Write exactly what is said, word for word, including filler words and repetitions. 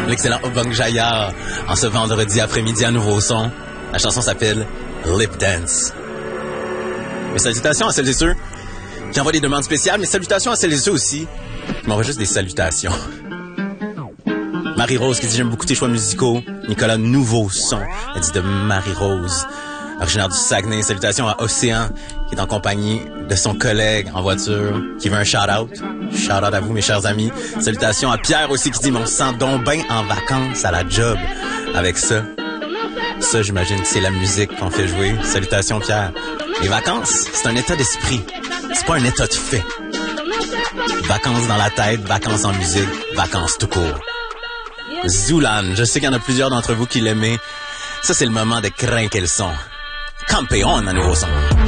l'excellent Obang Jaya en ce vendredi après-midi à Nouveau Son. La chanson s'appelle Lip Dance. Mes salutations à celles et ceux qui envoient des demandes spéciales, mes salutations à celles et ceux aussi qui m'envoient juste des salutations. Marie-Rose qui dit « J'aime beaucoup tes choix musicaux ». Nicolas Nouveau Son, elle dit de Marie-Rose, originaire du Saguenay. Salutations à Océan qui est en compagnie de son collègue en voiture, qui veut un shout-out. Shout-out à vous, mes chers amis. Salutations à Pierre aussi qui dit « Mais on se sent donc bien en vacances à la job avec ça ». Ça, j'imagine que c'est la musique qu'on fait jouer. Salutations, Pierre. Les vacances, c'est un état d'esprit. C'est pas un état de fait. Vacances dans la tête, vacances en musique, vacances tout court. Zoulan, je sais qu'il y en a plusieurs d'entre vous qui l'aimaient. Ça, c'est le moment de craquer le son. Campeon à Nouveau Son.